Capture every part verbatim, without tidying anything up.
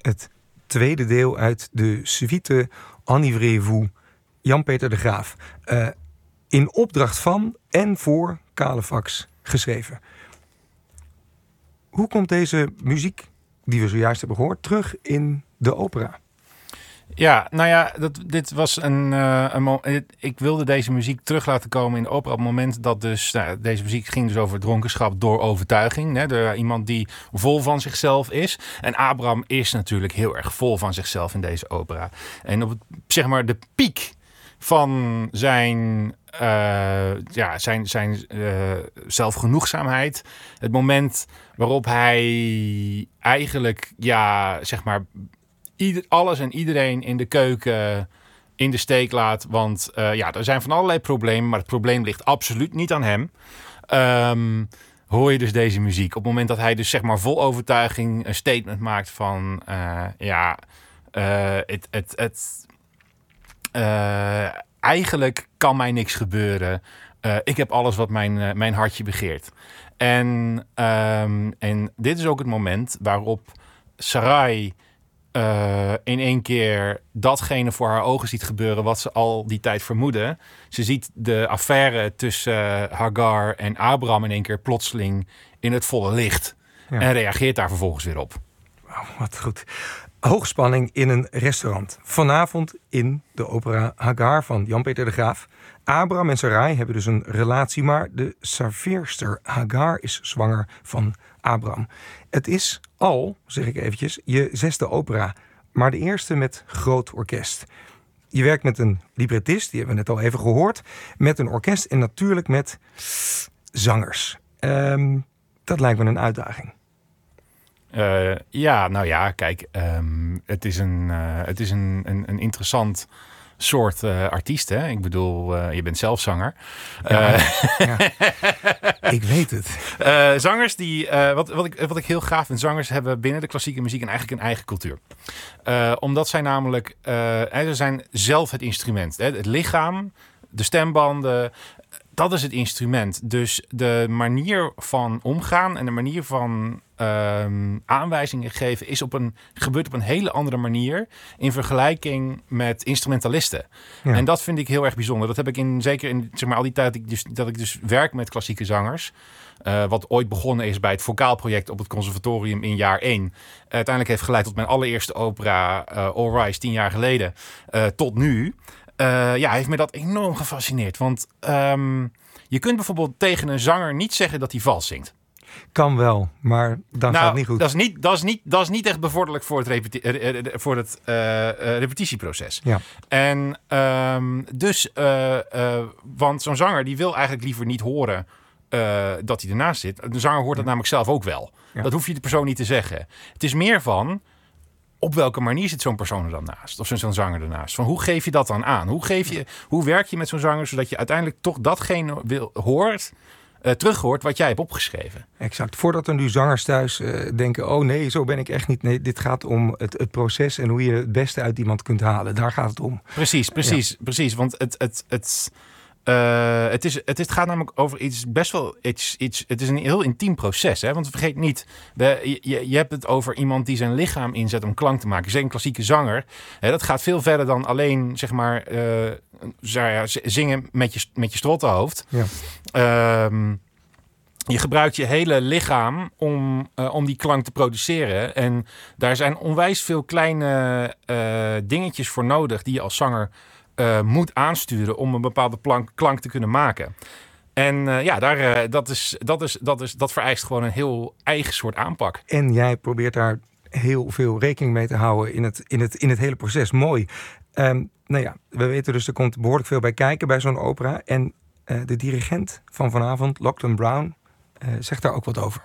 het tweede deel uit de suite Enivrez-vous, Jan-Peter de Graaf. Uh, in opdracht van en voor Calenfax geschreven. Hoe komt deze muziek, die we zojuist hebben gehoord, terug in de opera? Ja, nou ja, dat, dit was een, uh, een mo- ik wilde deze muziek terug laten komen in de opera op het moment dat dus, nou, deze muziek ging dus over dronkenschap door overtuiging. Hè, door iemand die vol van zichzelf is. En Abraham is natuurlijk heel erg vol van zichzelf in deze opera. En op het, zeg maar de piek van zijn, uh, ja, zijn, zijn uh, zelfgenoegzaamheid. Het moment waarop hij eigenlijk, ja, zeg maar, ieder, alles en iedereen in de keuken in de steek laat. Want uh, ja, er zijn van allerlei problemen, maar het probleem ligt absoluut niet aan hem. Um, hoor je dus deze muziek. Op het moment dat hij dus, zeg maar, vol overtuiging een statement maakt van, uh, ja, het, het, het, Uh, eigenlijk kan mij niks gebeuren. Uh, ik heb alles wat mijn, uh, mijn hartje begeert. En, um, en dit is ook het moment waarop Sarai uh, in één keer datgene voor haar ogen ziet gebeuren wat ze al die tijd vermoedde. Ze ziet de affaire tussen uh, Hagar en Abraham in één keer plotseling in het volle licht. Ja. En reageert daar vervolgens weer op. Wauw, wat goed. Hoogspanning in een restaurant. Vanavond in de opera Hagar van Jan-Peter de Graaf. Abraham en Sarai hebben dus een relatie, maar de serveerster Hagar is zwanger van Abraham. Het is al, zeg ik eventjes, je zesde opera, maar de eerste met groot orkest. Je werkt met een librettist, die hebben we net al even gehoord, met een orkest en natuurlijk met zangers. Um, dat lijkt me een uitdaging. Uh, ja, nou ja, kijk, um, het is een, uh, het is een, een, een interessant soort uh, artiest, hè? Ik bedoel, uh, je bent zelf zanger. Ja, uh, ja. Ik weet het. Uh, zangers die, uh, wat, wat, ik, wat ik heel gaaf vind, zangers hebben binnen de klassieke muziek een, eigenlijk een eigen cultuur. Uh, omdat zij namelijk, uh, ze zijn zelf het instrument. Hè? Het lichaam, de stembanden, dat is het instrument. Dus de manier van omgaan en de manier van um, aanwijzingen geven is op een, gebeurt op een hele andere manier in vergelijking met instrumentalisten. Ja. En dat vind ik heel erg bijzonder. Dat heb ik in, zeker in, zeg maar, al die tijd dat ik dus, dat ik dus werk met klassieke zangers. Uh, wat ooit begonnen is bij het vocaalproject op het conservatorium in jaar één. Uh, uiteindelijk heeft geleid tot mijn allereerste opera, uh, All Rise, tien jaar geleden, uh, tot nu. Uh, ja, heeft me dat enorm gefascineerd. Want um, je kunt bijvoorbeeld tegen een zanger niet zeggen dat hij vals zingt. Kan wel, maar dan nou, gaat het niet goed. Dat is niet, dat is niet, dat is niet echt bevorderlijk voor het, repeti- uh, voor het uh, uh, repetitieproces. Ja. En um, dus, uh, uh, want zo'n zanger die wil eigenlijk liever niet horen uh, dat hij ernaast zit. De zanger hoort dat ja. namelijk zelf ook wel. Ja. Dat hoef je de persoon niet te zeggen. Het is meer van, op welke manier zit zo'n persoon er dan naast? Of zo'n zanger ernaast? Van hoe geef je dat dan aan? Hoe, geef je, hoe werk je met zo'n zanger zodat je uiteindelijk toch datgene wil, hoort, uh, terug hoort wat jij hebt opgeschreven? Exact. Voordat er nu zangers thuis uh, denken, oh nee, zo ben ik echt niet. Nee, dit gaat om het, het proces en hoe je het beste uit iemand kunt halen. Daar gaat het om. Precies, precies, ja. precies. Want het... het, het Uh, het, is, het, het gaat namelijk over iets best wel iets, iets. Het is een heel intiem proces, hè? Want vergeet niet, we, je, je hebt het over iemand die zijn lichaam inzet om klank te maken. Zeker een klassieke zanger. Hè, dat gaat veel verder dan alleen, zeg maar, uh, zingen met je, met je strottenhoofd. Ja. Um, Je gebruikt je hele lichaam om, uh, om die klank te produceren. En daar zijn onwijs veel kleine uh, dingetjes voor nodig die je als zanger Uh, moet aansturen om een bepaalde plank, klank te kunnen maken. En uh, ja, daar, uh, dat, is, dat, is, dat, is, dat vereist gewoon een heel eigen soort aanpak. En jij probeert daar heel veel rekening mee te houden in het, in het, in het hele proces. Mooi. Um, nou ja, we weten dus, er komt behoorlijk veel bij kijken bij zo'n opera. En uh, de dirigent van vanavond, Lachlan Brown, uh, zegt daar ook wat over.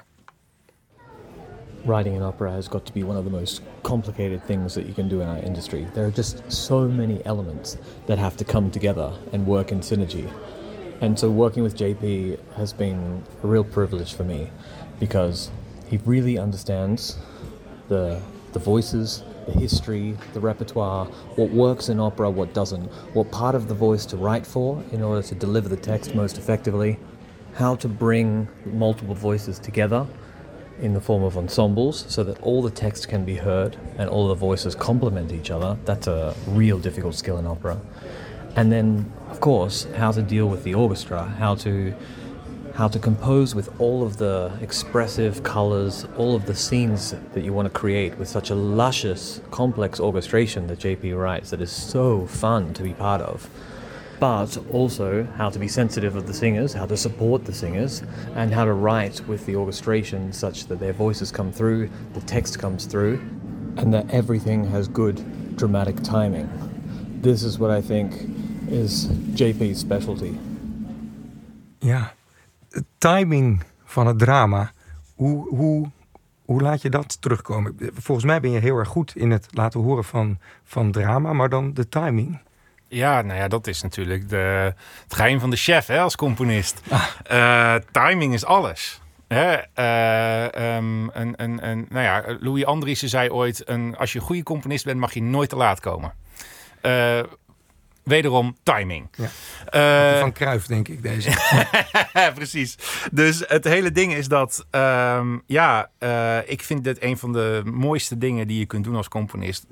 Writing an opera has got to be one of the most complicated things that you can do in our industry. There are just so many elements that have to come together and work in synergy. And so working with J P has been a real privilege for me because he really understands the the voices, the history, the repertoire, what works in opera, what doesn't, what part of the voice to write for in order to deliver the text most effectively, how to bring multiple voices together in the form of ensembles so that all the text can be heard and all the voices complement each other. That's a real difficult skill in opera. And then, of course, how to deal with the orchestra, how to how to compose with all of the expressive colors, all of the scenes that you want to create with such a luscious, complex orchestration that J P writes that is so fun to be part of. But also how to be sensitive of the singers, how to support the singers, and how to write with the orchestration such that their voices come through, the text comes through, and that everything has good dramatic timing. This is what I think is J P's specialty. Ja, de timing van het drama, hoe, hoe, hoe laat je dat terugkomen? Volgens mij ben je heel erg goed in het laten horen van, van drama, maar dan de timing. Ja, nou ja, dat is natuurlijk de, het geheim van de chef, hè, als componist. Ah. Uh, timing is alles. Hè? Uh, um, een, een, een, nou ja, Louis Andriessen zei ooit, een, als je een goede componist bent, mag je nooit te laat komen. Uh, Wederom timing. Ja. Uh, van Cruijff, denk ik, deze. Precies. Dus het hele ding is dat... Um, ja, uh, ik vind dit een van de mooiste dingen die je kunt doen als componist.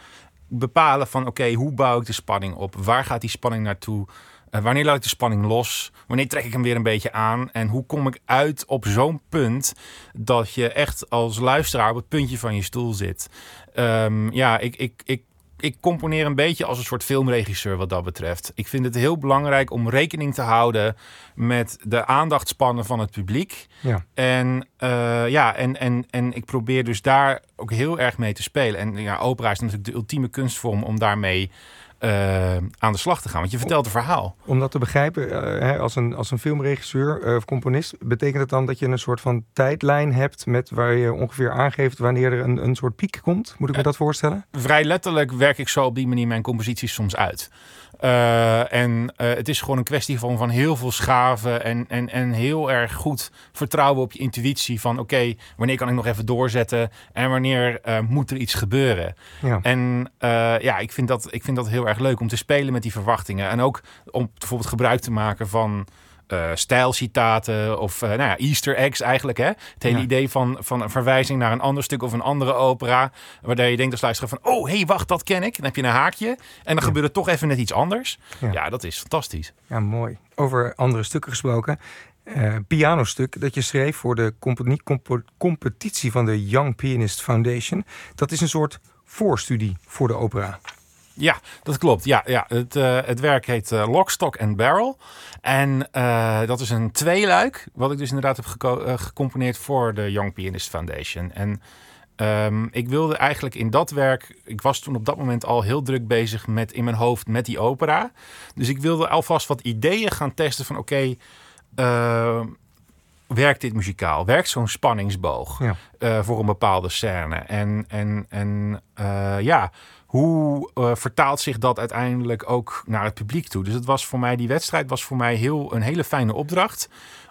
Bepalen van, oké, okay, hoe bouw ik de spanning op? Waar gaat die spanning naartoe? Uh, wanneer laat ik de spanning los? Wanneer trek ik hem weer een beetje aan? En hoe kom ik uit op zo'n punt dat je echt als luisteraar op het puntje van je stoel zit? Um, ja, ik... ik, ik Ik componeer een beetje als een soort filmregisseur wat dat betreft. Ik vind het heel belangrijk om rekening te houden met de aandachtspannen van het publiek. Ja. En, uh, ja, en, en, en ik probeer dus daar ook heel erg mee te spelen. En ja, opera is natuurlijk de ultieme kunstvorm om daarmee uh, aan de slag te gaan. Want je vertelt een verhaal. Om dat te begrijpen, uh, als, een, als een filmregisseur uh, of componist, betekent het dan dat je een soort van tijdlijn hebt met waar je ongeveer aangeeft wanneer er een, een soort piek komt? Moet ik me dat voorstellen? Uh, vrij letterlijk werk ik zo op die manier mijn composities soms uit. Uh, en uh, het is gewoon een kwestie van, van heel veel schaven en, en, en heel erg goed vertrouwen op je intuïtie van oké, okay, wanneer kan ik nog even doorzetten en wanneer uh, moet er iets gebeuren. Ja. En uh, ja, ik vind, dat, ik vind dat heel erg leuk om te spelen met die verwachtingen en ook om bijvoorbeeld gebruik te maken van Uh, stijlcitaten of uh, nou ja, Easter eggs eigenlijk. Hè? Het hele ja. idee van, van een verwijzing naar een ander stuk of een andere opera. Waardoor je denkt als luisteraar van oh, hé, hey, wacht, dat ken ik. Dan heb je een haakje en dan ja. gebeurt er toch even net iets anders. Ja. ja, dat is fantastisch. Ja, mooi. Over andere stukken gesproken. Uh, pianostuk dat je schreef voor de compagnie, comp- competitie van de Young Pianist Foundation. Dat is een soort voorstudie voor de opera. Ja, dat klopt. Ja, ja. Het, uh, het werk heet uh, Lock, Stock and Barrel. En uh, dat is een tweeluik, wat ik dus inderdaad heb geko- uh, gecomponeerd voor de Young Pianist Foundation. En um, ik wilde eigenlijk in dat werk... Ik was toen op dat moment al heel druk bezig met in mijn hoofd met die opera. Dus ik wilde alvast wat ideeën gaan testen van oké... Okay, uh, werkt dit muzikaal? Werkt zo'n spanningsboog ja. uh, voor een bepaalde scène? En, en, en uh, ja... Hoe uh, vertaalt zich dat uiteindelijk ook naar het publiek toe? Dus het was voor mij, die wedstrijd was voor mij heel, een hele fijne opdracht.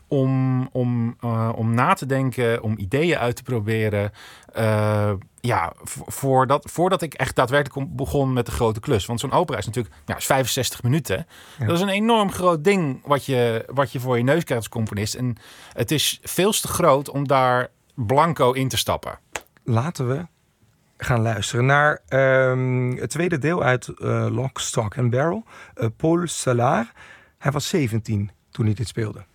Om, om, uh, om na te denken, om ideeën uit te proberen. Uh, ja, voordat, voordat ik echt daadwerkelijk begon met de grote klus. Want zo'n opera is natuurlijk ja, is vijfenzestig minuten. Ja. Dat is een enorm groot ding wat je, wat je voor je neus krijgt als componist. En het is veel te groot om daar blanco in te stappen. Laten we gaan luisteren naar um, het tweede deel uit uh, Lock, Stock and Barrel. Uh, Paul Celar. Hij was zeventien toen hij dit speelde.